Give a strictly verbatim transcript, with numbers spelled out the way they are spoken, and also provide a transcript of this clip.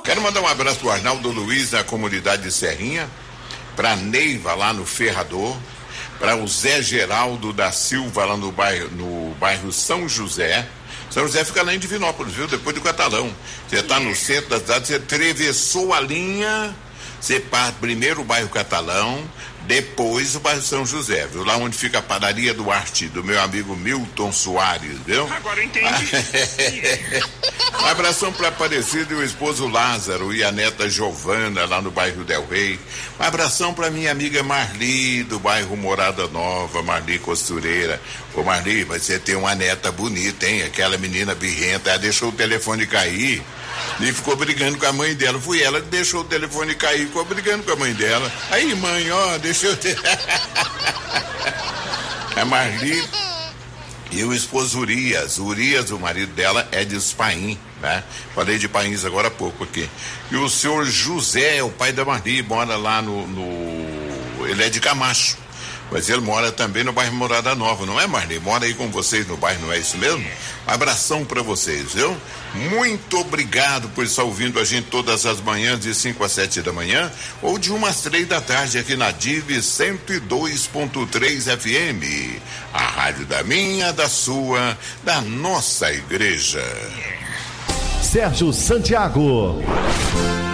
Quero mandar um abraço pro Arnaldo Luiz na comunidade de Serrinha, pra Neiva lá no Ferrador, para o Zé Geraldo da Silva lá no bairro, no bairro São José. São José fica lá em Divinópolis, viu? Depois do Catalão. Você tá no centro da cidade, você atravessou a linha, você parte primeiro o bairro Catalão, depois o bairro São José, viu? Lá onde fica a padaria do Arte, do meu amigo Milton Soares, viu? Agora eu entendi. Um abração para Aparecido e o esposo Lázaro e a neta Giovana lá no bairro Del Rey. Um abração para minha amiga Marli do bairro Morada Nova, Marli Costureira. Ô Marli, você tem uma neta bonita, hein? Aquela menina birrenta, ela deixou o telefone cair e ficou brigando com a mãe dela. Fui ela que deixou o telefone cair, ficou brigando com a mãe dela. Aí, mãe, ó, deixou o te... A Marli e o esposo Urias. Urias, o marido dela, é de Espaim, né? Falei de Pains agora há pouco aqui. E o senhor José, o pai da Marli, mora lá no, no... Ele é de Camacho, mas ele mora também no bairro Morada Nova, não é, Marli? Mora aí com vocês no bairro, não é isso mesmo? Um abração pra vocês, viu? Muito obrigado por estar ouvindo a gente todas as manhãs de cinco às sete da manhã ou de uma às três da tarde aqui na D I V cento e dois ponto três F M, a rádio da minha, da sua, da nossa igreja. Sérgio Santiago.